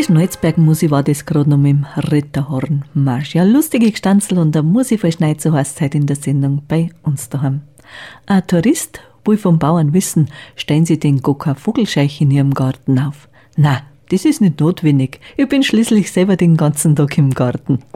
Schnalzberg-Musi war das gerade noch mit dem Ritterhornmarsch. Ja, lustige Gestanzel und der Musiverschneid, so heißt es heute in der Sendung bei uns daheim. Ein Tourist will vom Bauern wissen, stellen sie den Goka Vogelscheich in ihrem Garten auf? Na, das ist nicht notwendig. Ich bin schließlich selber den ganzen Tag im Garten.